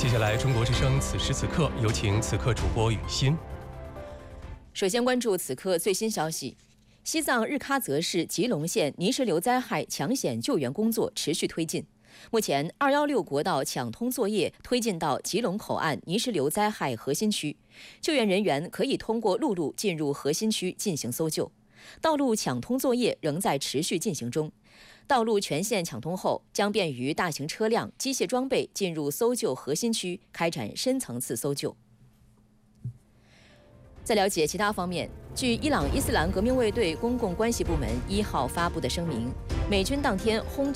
接下来，中国之声此时此刻有请此刻主播雨欣。 首先关注此刻最新消息：西藏日喀则市吉隆县泥石流灾害抢险救援工作持续推进。目前，216国道抢通作业推进到吉隆口岸泥石流灾害核心区，救援人员可以通过陆路进入核心区进行搜救。道路抢通作业仍在持续进行中。道路全线抢通后，将便于大型车辆、机械装备进入搜救核心区，开展深层次搜救。在了解其他方面，据伊朗伊斯兰革命卫队公共关系部门1号发布的声明，美军当天轰